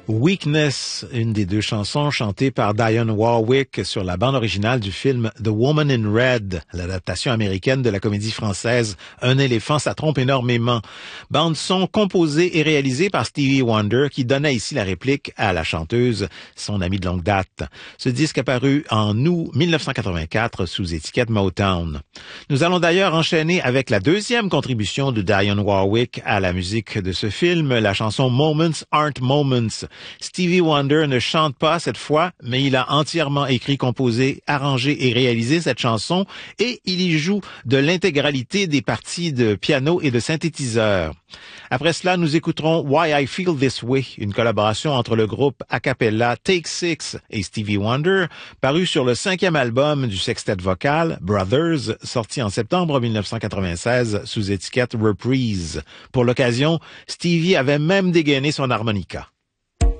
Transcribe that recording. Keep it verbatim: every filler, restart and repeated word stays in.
Weakness, une des deux chansons chantées par Dionne Warwick sur la bande originale du film The Woman in Red, l'adaptation américaine de la comédie française Un éléphant, ça trompe énormément. Bande son composée et réalisée par Stevie Wonder qui donnait ici la réplique à la chanteuse, son amie de longue date. Ce disque apparu en août mille neuf cent quatre-vingt-quatre sous étiquette Motown. Nous allons d'ailleurs enchaîner avec la deuxième contribution de Dionne Warwick à la musique de ce film, la chanson Moments Aren't Moments. Stevie Wonder ne chante pas cette fois, mais il a entièrement écrit, composé, arrangé et réalisé cette chanson et il y joue de l'intégralité des parties de piano et de synthétiseur. Après cela, nous écouterons Why I Feel This Way, une collaboration entre le groupe a cappella Take Six et Stevie Wonder, paru sur le cinquième album du sextet vocal Brothers, sorti en septembre mille neuf cent quatre-vingt-seize sous étiquette Reprise. Pour l'occasion, Stevie avait même dégainé son harmonica.